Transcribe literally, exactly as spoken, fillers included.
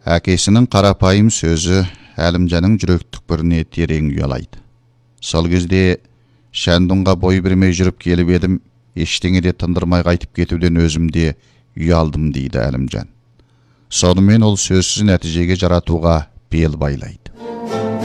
Әкесінің қарапайым сөзі Әлімжанның жүректік біріне терең ұялайды. Сол кезде Шәндонға бой бермей жүріп келіп едім, ештеңе де тындырмай қайтып кетуден өзім де ұялдым дейді Әлімжан. Сонымен ол сөзсіз нәтижеге жаратуға бел байлайды.